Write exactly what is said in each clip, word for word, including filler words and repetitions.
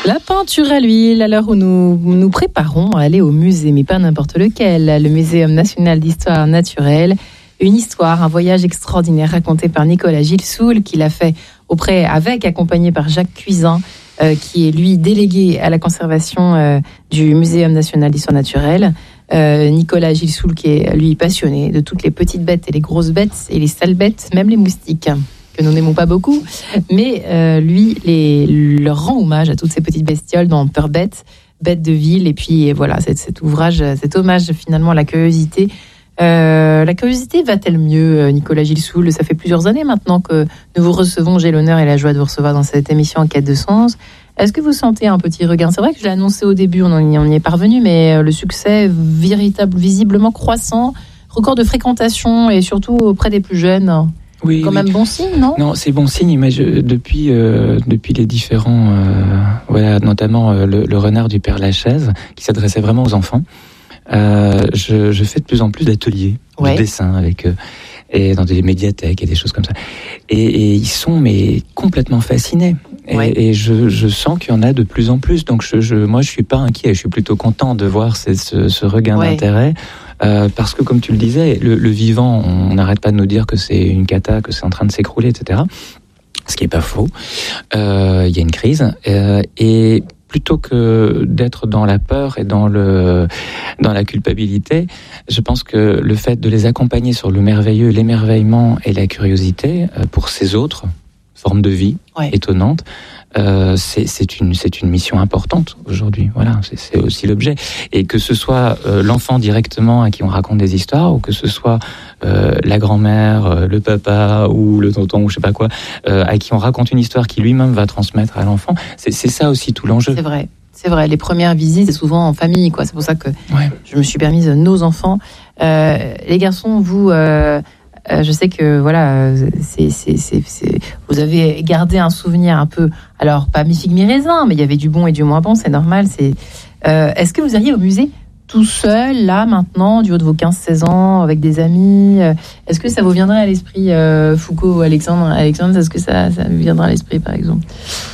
La peinture à l'huile, à l'heure où nous nous préparons à aller au musée, mais pas n'importe lequel, le Muséum national d'histoire naturelle. Une histoire, un voyage extraordinaire raconté par Nicolas Gilsoul, qui l'a fait auprès, avec, accompagné par Jacques Cuisin, euh, qui est lui délégué à la conservation euh, du Muséum national d'histoire naturelle. Euh, Nicolas Gilsoul, qui est lui passionné de toutes les petites bêtes et les grosses bêtes et les sales bêtes, même les moustiques, que nous n'aimons pas beaucoup, mais euh, lui les, leur rend hommage à toutes ces petites bestioles dans Peur bête, bête de ville, et puis voilà, cet, cet ouvrage, cet hommage finalement à la curiosité. Euh, la curiosité va-t-elle mieux, Nicolas Gilsoul? Ça fait plusieurs années maintenant que nous vous recevons, j'ai l'honneur et la joie de vous recevoir dans cette émission En quête de sens. Est-ce que vous sentez un petit regain? C'est vrai que je l'ai annoncé au début, on, en, on y est parvenu, mais le succès véritable, visiblement croissant, record de fréquentation et surtout auprès des plus jeunes. Oui, quand oui. même bon signe, non? Non, c'est bon signe, mais je, depuis, euh, depuis les différents, euh, voilà, notamment euh, le, le renard du Père Lachaise, qui s'adressait vraiment aux enfants, euh, je, je fais de plus en plus d'ateliers ouais. de dessin avec, euh, et dans des médiathèques et des choses comme ça. Et, et ils sont mais complètement fascinés. Et, ouais. et je, je sens qu'il y en a de plus en plus. Donc je, je, moi, je suis pas inquiet. Je suis plutôt content de voir ce, ce, ce regain ouais. d'intérêt. Euh, parce que, comme tu le disais, le, le vivant, on n'arrête pas de nous dire que c'est une cata, que c'est en train de s'écrouler, et cetera. Ce qui n'est pas faux. Euh, il y a une crise. Euh, et plutôt que d'être dans la peur et dans, le, dans la culpabilité, je pense que le fait de les accompagner sur le merveilleux, l'émerveillement et la curiosité euh, pour ces autres formes de vie ouais. étonnantes, Euh, c'est, c'est, une, c'est une mission importante aujourd'hui. Voilà, c'est, c'est aussi l'objet. Et que ce soit euh, l'enfant directement à qui on raconte des histoires, ou que ce soit euh, la grand-mère, euh, le papa ou le tonton ou je sais pas quoi, euh, à qui on raconte une histoire qui lui-même va transmettre à l'enfant, c'est, c'est ça aussi tout l'enjeu. C'est vrai. C'est vrai, les premières visites, c'est souvent en famille, quoi. C'est pour ça que ouais. je me suis permise nos enfants. Euh, les garçons, vous... Euh, Euh, je sais que voilà, c'est, c'est, c'est, c'est, vous avez gardé un souvenir un peu, alors pas mi-figue mi-raisin, mais il y avait du bon et du moins bon, c'est normal. C'est, euh, est-ce que vous alliez au musée tout seul, là, maintenant, du haut de vos quinze seize ans, avec des amis? Est-ce que ça vous viendrait à l'esprit, euh, Foucault ou Alexandre? Alexandre, est-ce que ça, ça vous viendrait à l'esprit, par exemple?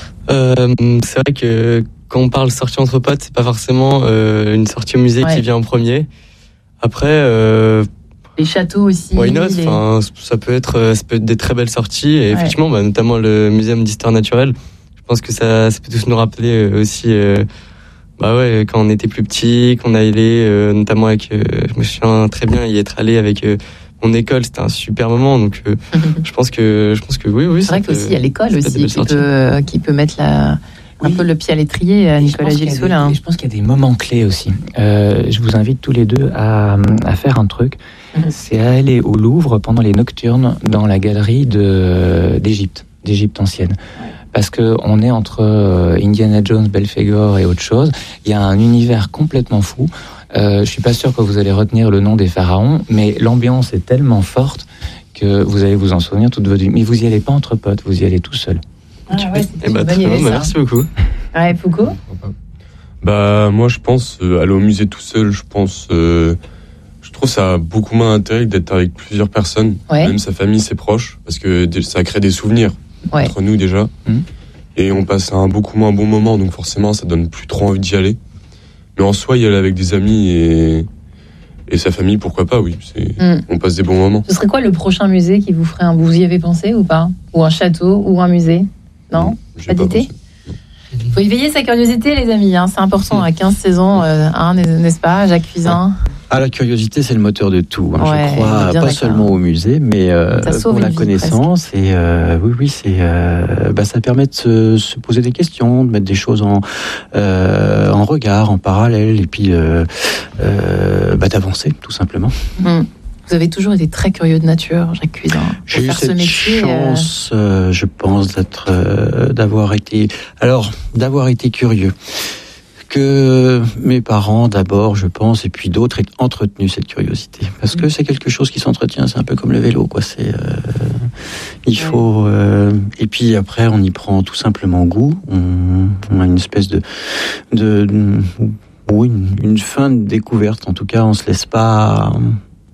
euh, C'est vrai que quand on parle sortie entre potes, c'est pas forcément euh, une sortie au musée ouais. qui vient en premier. Après... Euh, les châteaux aussi. Why not? Les... Enfin, ça peut être, ça peut être des très belles sorties. Et ouais. effectivement, bah, notamment le Muséum d'histoire naturelle. Je pense que ça, ça peut tous nous rappeler aussi, euh, bah ouais, quand on était plus petit, qu'on allait, euh, notamment avec, euh, je me souviens très bien y être allé avec euh, mon école. C'était un super moment. Donc, euh, je pense que, je pense que oui, oui. C'est vrai qu'aussi il y a l'école aussi qui peut, qui peut mettre la. Un oui. peu le pied à l'étrier à Nicolas Gilsoul. Hein. Je pense qu'il y a des moments clés aussi. Euh, je vous invite tous les deux à, à faire un truc. Mm-hmm. C'est à aller au Louvre pendant les nocturnes dans la galerie de, d'Égypte, d'Égypte ancienne. Ouais. Parce qu'on est entre Indiana Jones, Belphégor et autre chose. Il y a un univers complètement fou. Euh, je ne suis pas sûr que vous allez retenir le nom des pharaons, mais l'ambiance est tellement forte que vous allez vous en souvenir toute votre vie. Mais vous n'y allez pas entre potes, vous y allez tout seul. Ah ouais, eh bah, très bien, merci beaucoup. Ouais, Foucault. Bah moi je pense euh, aller au musée tout seul, je pense, euh, je trouve ça a beaucoup moins d'intérêt que d'être avec plusieurs personnes, ouais. même sa famille, ses proches, parce que ça crée des souvenirs ouais. entre nous déjà, mmh. et on passe un beaucoup moins bon moment, donc forcément ça donne plus trop envie d'y aller. Mais en soi y aller avec des amis et et sa famille, pourquoi pas, oui, c'est, mmh. on passe des bons moments. Ce serait quoi le prochain musée qui vous ferait un, vous y avez pensé ou pas, ou un château ou un musée? Non, pas d'idée. Il faut éveiller sa curiosité, les amis. Hein, c'est important. À quinze seize ans, euh, hein, n'est-ce pas, Jacques Cuisin? Ah, la curiosité, c'est le moteur de tout. Hein, ouais, je crois, pas d'accord. seulement au musée, mais euh, pour la connaissance. Presque. Et euh, oui, oui, c'est, euh, bah, ça permet de se, se poser des questions, de mettre des choses en, euh, en regard, en parallèle, et puis euh, euh, bah, d'avancer, tout simplement. Mmh. Vous avez toujours été très curieux de nature, Jacques Cuisin. J'ai eu cette métier, chance, euh... Euh, je pense, d'être, euh, d'avoir été, alors, d'avoir été curieux. Que mes parents, d'abord, je pense, et puis d'autres, aient entretenu cette curiosité. Parce que c'est quelque chose qui s'entretient, c'est un peu comme le vélo, quoi. C'est, euh, il faut, euh, et puis après, on y prend tout simplement goût. On, on a une espèce de, de, de oui, une, une fin de découverte. En tout cas, on se laisse pas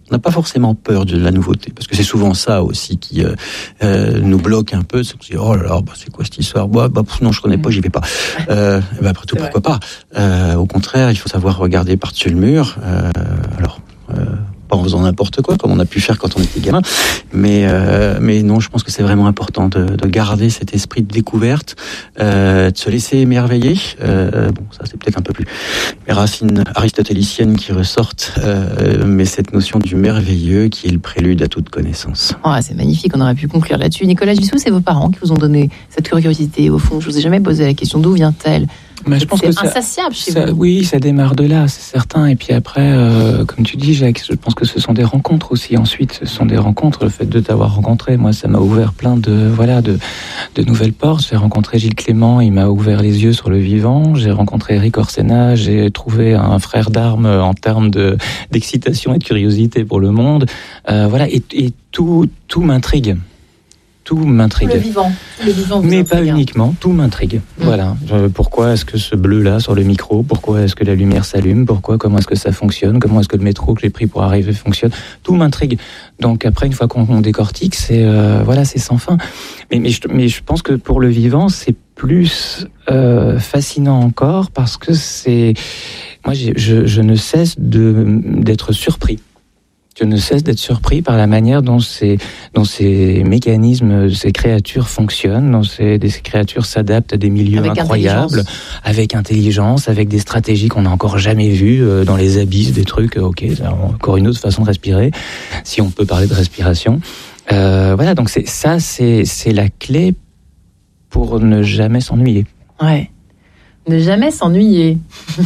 On n'a pas forcément peur de la nouveauté, parce que c'est souvent ça aussi qui euh, euh, nous bloque un peu. C'est qu'on se dit, oh là là, bah, c'est quoi cette histoire ? bah, bah, Non, je connais pas, j'y vais pas. Euh, bah, après tout, c'est pourquoi vrai. pas euh, Au contraire, il faut savoir regarder par-dessus le mur. Euh, alors... Euh, pas en faisant n'importe quoi, comme on a pu faire quand on était gamin, mais euh, mais non, je pense que c'est vraiment important de, de garder cet esprit de découverte, euh, de se laisser émerveiller. Euh, bon, ça c'est peut-être un peu plus les racines aristotéliciennes qui ressortent, euh, mais cette notion du merveilleux qui est le prélude à toute connaissance. Oh, c'est magnifique, on aurait pu conclure là-dessus. Nicolas Gilsoul, c'est vos parents qui vous ont donné cette curiosité. Au fond, je vous ai jamais posé la question d'où vient-elle. Mais je pense c'est que ça, insatiable chez ça, vous. Oui, ça démarre de là, c'est certain. Et puis après, euh, comme tu dis, Jacques, je pense que ce sont des rencontres aussi. Ensuite, ce sont des rencontres. Le fait de t'avoir rencontré, moi, ça m'a ouvert plein de voilà de, de nouvelles portes. J'ai rencontré Gilles Clément, il m'a ouvert les yeux sur le vivant. J'ai rencontré Eric Orsena, j'ai trouvé un frère d'armes en termes de d'excitation et de curiosité pour le monde. Euh, voilà, et, et tout tout m'intrigue. Tout m'intrigue. Tout le vivant. Tout le vivant mais pas uniquement, tout m'intrigue. Mmh. Voilà. Pourquoi est-ce que ce bleu-là sur le micro ? Pourquoi est-ce que la lumière s'allume ? Pourquoi ? Comment est-ce que ça fonctionne ? Comment est-ce que le métro que j'ai pris pour arriver fonctionne ? Tout m'intrigue. Donc après, une fois qu'on on décortique, c'est euh, voilà, c'est sans fin. Mais, mais, je, mais je pense que pour le vivant, c'est plus euh, fascinant encore parce que c'est moi, j'ai, je, je ne cesse de d'être surpris. Je ne cesse d'être surpris par la manière dont ces, dont ces mécanismes, ces créatures fonctionnent, dont ces, ces créatures s'adaptent à des milieux avec incroyables, intelligence. avec intelligence, avec des stratégies qu'on n'a encore jamais vues euh, dans les abysses, des trucs, ok, c'est encore une autre façon de respirer, si on peut parler de respiration. Euh, voilà, donc c'est, ça, c'est, c'est la clé pour ne jamais s'ennuyer. Ouais. Ne jamais s'ennuyer.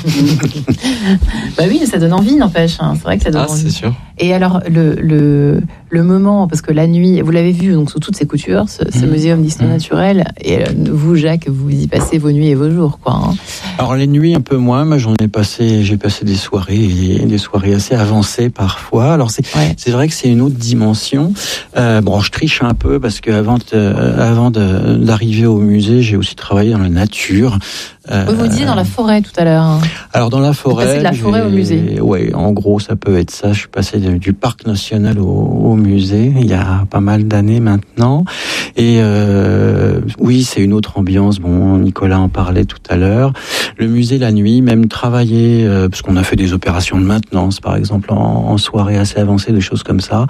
Bah oui, ça donne envie, n'empêche. Hein. C'est vrai que ça donne ah, envie. C'est sûr. Et alors, le, le, le moment, parce que la nuit, vous l'avez vu donc, sous toutes ses coutures, ce, ce mmh. muséum d'histoire mmh. naturelle, et vous, Jacques, vous y passez vos nuits et vos jours, quoi. Hein. Alors, les nuits, un peu moins, mais j'en ai passé, j'ai passé des soirées, des soirées assez avancées parfois. Alors, c'est, ouais. c'est vrai que c'est une autre dimension. Euh, bon, je triche un peu, parce qu'avant de, avant de, d'arriver au musée, j'ai aussi travaillé dans la nature. Euh, vous disiez dans la forêt tout à l'heure. Alors, dans la forêt. Vous passez de la forêt au musée. Oui, en gros, ça peut être ça. Je suis passé de, du parc national au, au musée il y a pas mal d'années maintenant. Et euh, oui, c'est une autre ambiance. Bon, Nicolas en parlait tout à l'heure. Le musée la nuit, même travailler, euh, parce qu'on a fait des opérations de maintenance, par exemple, en, en soirée assez avancée, des choses comme ça.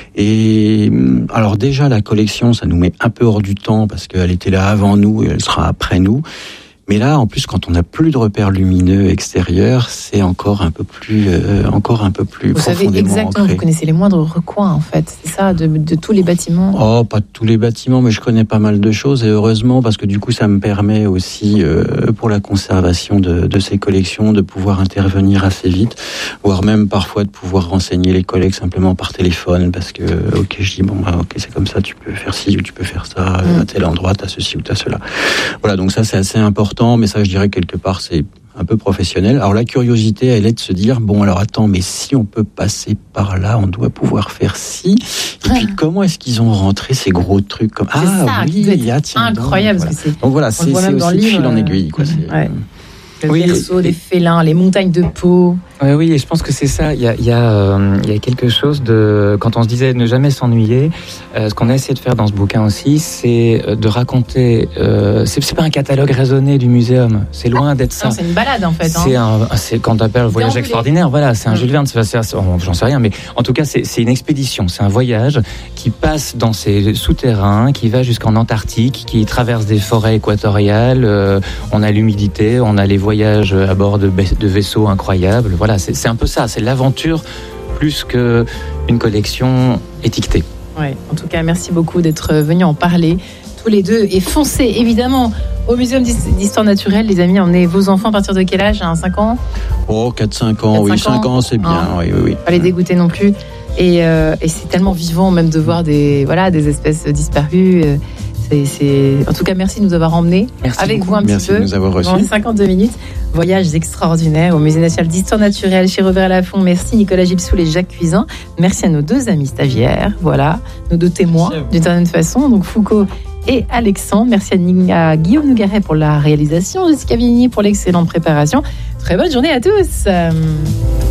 Et alors déjà, la collection, ça nous met un peu hors du temps parce qu'elle était là avant nous et elle sera après nous. Mais là, en plus, quand on n'a plus de repères lumineux extérieurs, c'est encore un peu plus, euh, encore un peu plus vous profondément savez exactement, ancré. Vous connaissez les moindres recoins, en fait, c'est ça, de, de tous les bâtiments. Oh, pas de tous les bâtiments, mais je connais pas mal de choses, et heureusement, parce que du coup, ça me permet aussi, euh, pour la conservation de, de ces collections, de pouvoir intervenir assez vite, voire même parfois de pouvoir renseigner les collègues simplement par téléphone, parce que, ok, je dis, bon, bah, ok, c'est comme ça, tu peux faire ci ou tu peux faire ça, mmh. à tel endroit, t'as ceci ou t'as cela. Voilà, donc ça, c'est assez important. Mais ça, je dirais quelque part, c'est un peu professionnel. Alors la curiosité, elle est de se dire, bon, alors attends, mais si on peut passer par là, on doit pouvoir faire ci. Et puis, comment est-ce qu'ils ont rentré ces gros trucs comme c'est ah ça, oui, il y a tiens incroyable. Donc, Parce que voilà. donc voilà, c'est, c'est aussi de fil en aiguille, quoi. C'est, ouais. Le oui, berceau des félins, les montagnes de peau. Oui, oui, et je pense que c'est ça. Il y a, il y a, euh, il y a quelque chose de... Quand on se disait ne jamais s'ennuyer, euh, ce qu'on a essayé de faire dans ce bouquin aussi, c'est de raconter... Euh, c'est, c'est pas un catalogue raisonné du muséum. C'est loin d'être ça. Non, c'est une balade, en fait. Hein. C'est, un, c'est quand on appelle voyage D'emblée. extraordinaire. Voilà, c'est un Jules Verne. C'est, c'est, j'en sais rien, mais en tout cas, c'est, c'est une expédition. C'est un voyage qui passe dans ces souterrains, qui va jusqu'en Antarctique, qui traverse des forêts équatoriales. Euh, on a l'humidité, on a les voyages à bord de, de vaisseaux incroyables. Voilà, c'est, c'est un peu ça, c'est l'aventure plus qu'une collection étiquetée. Ouais, en tout cas, merci beaucoup d'être venus en parler tous les deux et foncez évidemment au Muséum d'Histoire Naturelle, les amis. Emmenez vos enfants à partir de quel âge, hein, cinq ans? Oh, quatre cinq ans, oui, cinq ans, c'est bien, ah. oui, oui, oui. Pas les dégoûter non plus. Et, euh, et c'est tellement vivant même de voir des, voilà, des espèces disparues. C'est, c'est... En tout cas, merci de nous avoir emmenés merci avec beaucoup. vous un merci petit peu. Merci de nous avoir reçus. Dans les cinquante-deux minutes. Voyages extraordinaires au Musée national d'Histoire naturelle chez Robert Laffont. Merci Nicolas Gilsoul et Jacques Cuisin. Merci à nos deux amis stagiaires, voilà, nos deux témoins d'une certaine façon, donc Foucault et Alexandre. Merci à Guillaume Nougaret pour la réalisation, Jessica Vigny pour l'excellente préparation. Très bonne journée à tous.